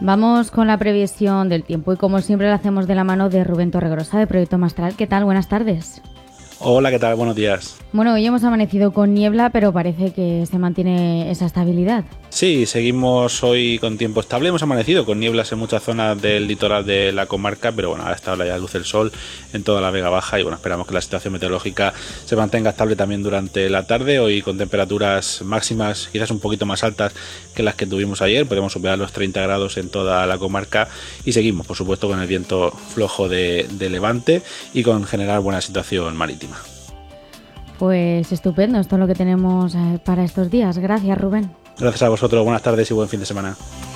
Vamos con la previsión del tiempo y como siempre lo hacemos de la mano de Rubén Torregrosa de Proyecto Mastral. ¿Qué tal? Buenas tardes. Hola, ¿qué tal? Buenos días. Bueno, hoy hemos amanecido con niebla, pero parece que se mantiene esa estabilidad. Sí, seguimos hoy con tiempo estable. Hemos amanecido con nieblas en muchas zonas del litoral de la comarca, pero bueno, a esta hora ya luce el sol en toda la Vega Baja y bueno, esperamos que la situación meteorológica se mantenga estable también durante la tarde. Hoy con temperaturas máximas quizás un poquito más altas que las que tuvimos ayer. Podemos superar los 30 grados en toda la comarca y seguimos, por supuesto, con el viento flojo de levante y con generar buena situación marítima. Pues estupendo, esto es lo que tenemos para estos días. Gracias, Rubén. Gracias a vosotros, buenas tardes y buen fin de semana.